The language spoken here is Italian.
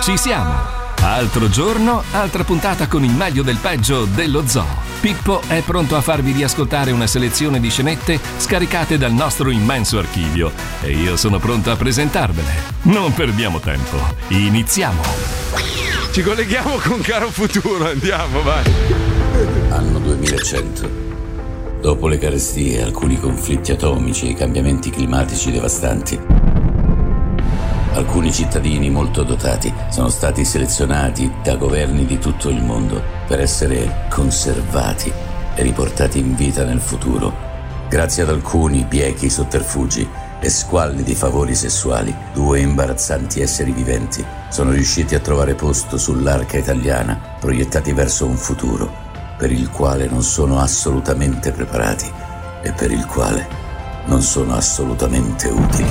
Ci siamo! Altro giorno, altra puntata con il meglio del peggio dello zoo. Pippo è pronto a farvi riascoltare una selezione di scenette scaricate dal nostro immenso archivio e io sono pronto a presentarvele. Non perdiamo tempo, iniziamo! Ci colleghiamo con Caro Futuro, andiamo, vai! Anno 2100. Dopo le carestie, alcuni conflitti atomici e i cambiamenti climatici devastanti, alcuni cittadini molto dotati sono stati selezionati da governi di tutto il mondo per essere conservati e riportati in vita nel futuro. Grazie ad alcuni biechi sotterfugi e squallidi favori sessuali, due imbarazzanti esseri viventi sono riusciti a trovare posto sull'arca italiana, proiettati verso un futuro per il quale non sono assolutamente preparati e per il quale non sono assolutamente utili.